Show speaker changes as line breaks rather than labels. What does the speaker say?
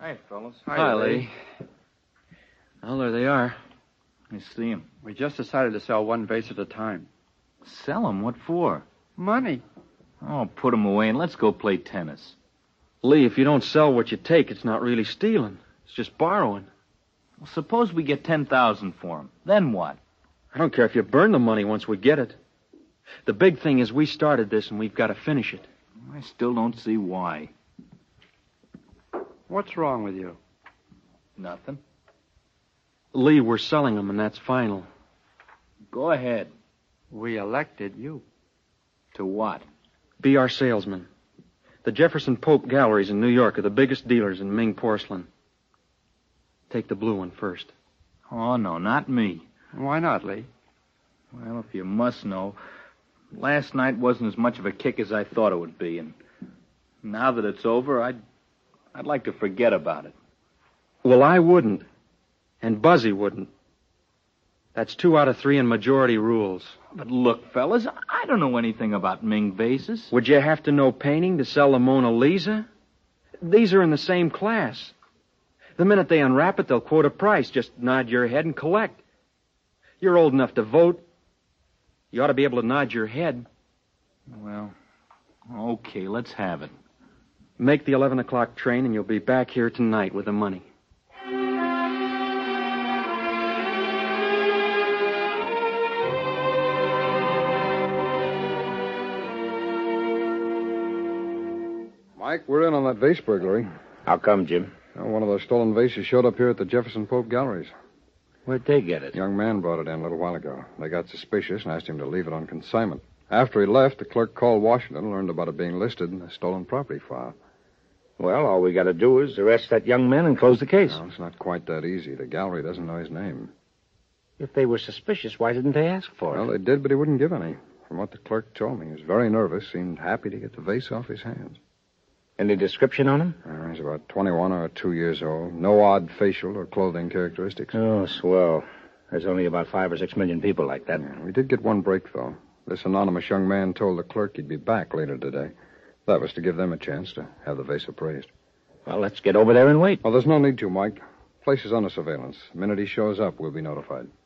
Hi, fellas.
Hi, Lee. Well, there they are.
I see him.
We just decided to sell one vase at a time.
Sell him? What for?
Money.
Oh, put him away and let's go play tennis.
Lee, if you don't sell what you take, it's not really stealing. It's just borrowing.
Well, suppose we get $10,000 for him. Then what?
I don't care if you burn the money once we get it. The big thing is we started this and we've got to finish it.
I still don't see why.
What's wrong with you?
Nothing.
Lee, we're selling them, and that's final.
Go ahead.
We elected you.
To what?
Be our salesman. The Jefferson Pope Galleries in New York are the biggest dealers in Ming porcelain. Take the blue one first.
Oh, no, not me.
Why not, Lee?
Well, if you must know, last night wasn't as much of a kick as I thought it would be, and now that it's over, I'd like to forget about it.
Well, I wouldn't. And Buzzy wouldn't. That's 2 out of 3 in majority rules.
But look, fellas, I don't know anything about Ming vases.
Would you have to know painting to sell the Mona Lisa? These are in the same class. The minute they unwrap it, they'll quote a price. Just nod your head and collect. You're old enough to vote. You ought to be able to nod your head.
Well, okay, let's have it.
Make the 11 o'clock train, and you'll be back here tonight with the money.
Mike, we're in on that vase burglary.
How come, Jim?
One of those stolen vases showed up here at the Jefferson Pope Galleries.
Where'd they get it?
A young man brought it in a little while ago. They got suspicious and asked him to leave it on consignment. After he left, the clerk called Washington and learned about it being listed in the stolen property file.
Well, all we got to do is arrest that young man and close the case.
No, it's not quite that easy. The gallery doesn't know his name.
If they were suspicious, why didn't they ask for it?
Well, they did, but he wouldn't give any. From what the clerk told me, he was very nervous, seemed happy to get the vase off his hands.
Any description on him?
He's about 21 or 2 years old. No odd facial or clothing characteristics.
Oh, swell. There's only about 5 or 6 million people like that.
Yeah, we did get one break, though. This anonymous young man told the clerk he'd be back later today. That was to give them a chance to have the vase appraised.
Well, let's get over there and wait.
Well, there's no need to, Mike. Place is under surveillance. The minute he shows up, we'll be notified.